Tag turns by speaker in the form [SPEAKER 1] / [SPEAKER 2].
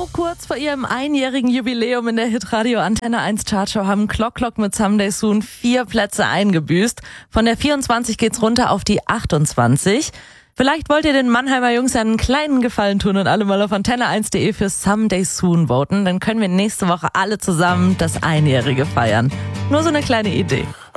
[SPEAKER 1] So kurz vor ihrem einjährigen Jubiläum in der Hitradio Antenne 1 Chartshow haben Clock Clock mit Someday Soon 4 Plätze eingebüßt. Von der 24 geht's runter auf die 28. Vielleicht wollt ihr den Mannheimer Jungs einen kleinen Gefallen tun und alle mal auf antenne1.de für Someday Soon voten. Dann können wir nächste Woche alle zusammen das Einjährige feiern. Nur so eine kleine Idee.